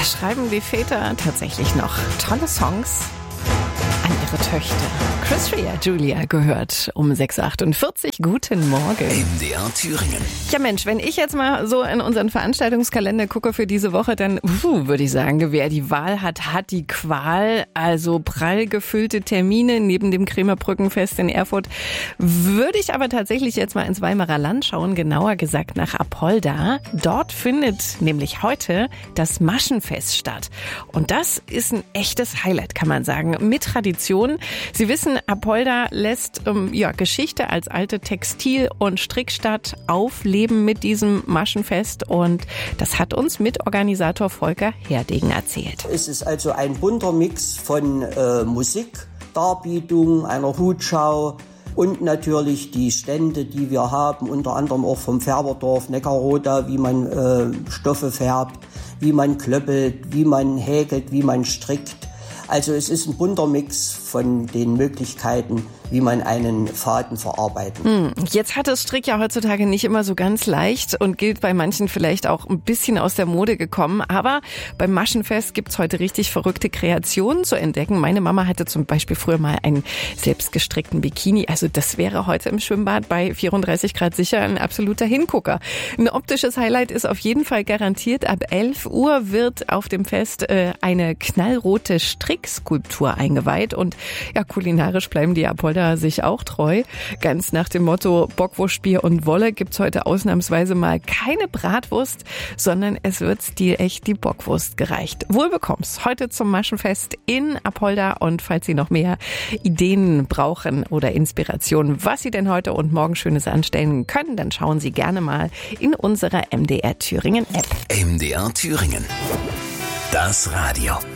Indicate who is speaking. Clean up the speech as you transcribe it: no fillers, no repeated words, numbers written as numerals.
Speaker 1: schreiben die Väter tatsächlich noch tolle Songs an ihre Töchter. Chris Rea, Julia gehört um 6.48 Uhr. Guten Morgen.
Speaker 2: MDR Thüringen.
Speaker 1: Ja Mensch, wenn ich jetzt mal so in unseren Veranstaltungskalender gucke für diese Woche, dann würde ich sagen, wer die Wahl hat, hat die Qual. Also prall gefüllte Termine neben dem Krämerbrückenfest in Erfurt. Würde ich aber tatsächlich jetzt mal ins Weimarer Land schauen, genauer gesagt nach Apolda. Dort findet nämlich heute das Maschenfest statt. Und das ist ein echtes Highlight, kann man sagen, mit Tradition. Sie wissen, Apolda lässt Geschichte als alte Textil- und Strickstadt aufleben mit diesem Maschenfest. Und das hat uns Mitorganisator Volker Herdegen erzählt.
Speaker 3: Es ist also ein bunter Mix von Musik, Darbietung, einer Hutschau und natürlich die Stände, die wir haben, unter anderem auch vom Färberdorf Neckarroda, wie man Stoffe färbt, wie man klöppelt, wie man häkelt, wie man strickt. Also es ist ein bunter Mix von den Möglichkeiten, wie man einen Faden verarbeiten.
Speaker 1: Jetzt hat das Strick ja heutzutage nicht immer so ganz leicht und gilt bei manchen vielleicht auch ein bisschen aus der Mode gekommen. Aber beim Maschenfest gibt's heute richtig verrückte Kreationen zu entdecken. Meine Mama hatte zum Beispiel früher mal einen selbstgestrickten Bikini. Also das wäre heute im Schwimmbad bei 34 Grad sicher ein absoluter Hingucker. Ein optisches Highlight ist auf jeden Fall garantiert. Ab 11 Uhr wird auf dem Fest eine knallrote Strickskulptur eingeweiht. Und ja, kulinarisch bleiben die Apolda sich auch treu. Ganz nach dem Motto Bockwurstbier und Wolle gibt's heute ausnahmsweise mal keine Bratwurst, sondern es wird stilecht die Bockwurst gereicht. Wohl bekomm's heute zum Maschenfest in Apolda. Und falls Sie noch mehr Ideen brauchen oder Inspirationen, was Sie denn heute und morgen Schönes anstellen können, dann schauen Sie gerne mal in unserer MDR Thüringen App.
Speaker 2: MDR Thüringen. Das Radio.